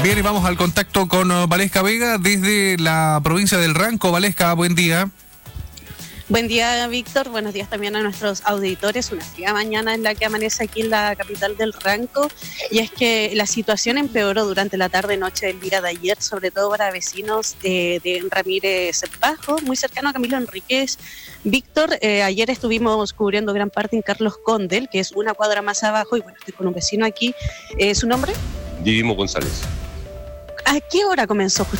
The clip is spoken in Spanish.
Bien, y vamos al contacto con Valesca Vega desde la provincia del Ranco. Valesca, buen día. Buen día, Víctor. Buenos días también a nuestros auditores. Una fría mañana en la que amanece aquí en la capital del Ranco. Y es que la situación empeoró durante la tarde-noche del día de ayer, sobre todo para vecinos de Ramírez Bajo, muy cercano a Camilo Enríquez. Víctor, ayer estuvimos cubriendo gran parte en Carlos Condel, que es una cuadra más abajo, y bueno, estoy con un vecino aquí. ¿Su nombre? Divimo González. ¿A qué hora comenzó